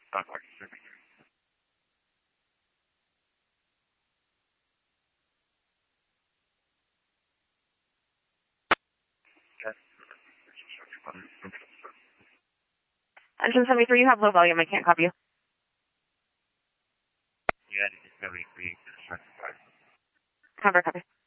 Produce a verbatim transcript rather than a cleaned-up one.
Contact Pacific. Engine seventy-three, you have low volume. I can't copy you. Yeah, seventy-three. Cover, copy.